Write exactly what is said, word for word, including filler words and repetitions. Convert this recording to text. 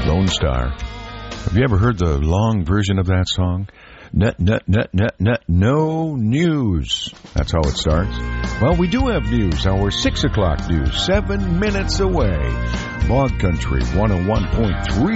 Lone Star. Have you ever heard the long version of that song? Net, net, net, net, net, no news. That's how it starts. Well, we do have news. Our six o'clock news, seven minutes away. Log Country one oh one point three